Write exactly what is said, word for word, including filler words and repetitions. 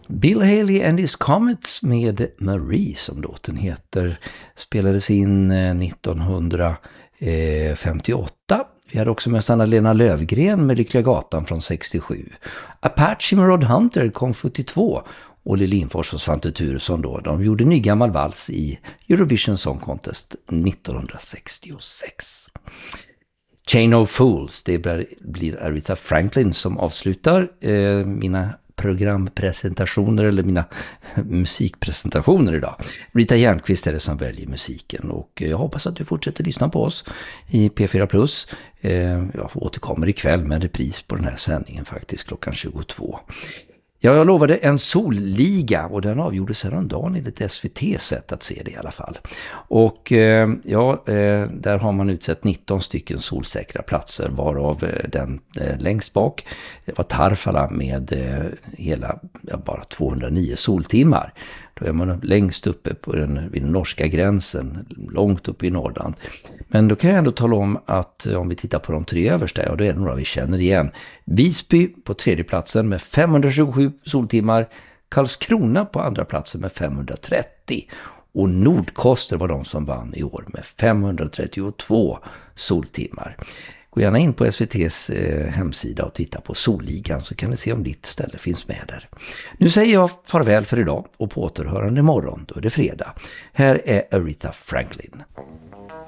Bill Haley and his Comets med Marie, som låten heter, spelades in nittonhundrafemtioåtta. Vi hade också med Anna-Lena Lövgren med Lyckliga Gatan från sextiosju. Apache med Rod Hunter kom sjuttiotvå. Och Lindfors och Svante Thuresson då, de gjorde ny gammal vals i Eurovision Song Contest nittonhundrasextiosex. Chain of Fools, det blir Aretha Franklin som avslutar eh, mina programpresentationer eller mina musikpresentationer idag. Rita Järnqvist är det som väljer musiken, och jag hoppas att du fortsätter lyssna på oss i P fyra plus. Jag återkommer ikväll med en repris på den här sändningen faktiskt klockan tjugotvå. Ja, jag lovade en solliga, och den avgjordes häromdagen i ett S V T-sätt att se det i alla fall. Och eh, ja, eh, där har man utsett nitton stycken solsäkra platser, varav eh, den eh, längst bak det var Tarfala med eh, hela ja, bara tvåhundranio soltimmar. Då är man längst uppe på den, vid den norska gränsen, långt uppe i Norrland. Men då kan jag ändå tala om att om vi tittar på de tre översta, ja, då är det några vi känner igen. Visby på tredje platsen med femhundratjugosju soltimmar, Karlskrona på andra platsen med femhundratrettio, och Nordkoster var de som vann i år med femhundratrettiotvå soltimmar. Gå gärna in på S V T:s eh, hemsida och titta på Solligan, så kan ni se om ditt ställe finns med där. Nu säger jag farväl för idag, och på återhörande imorgon, då är det fredag. Här är Aretha Franklin.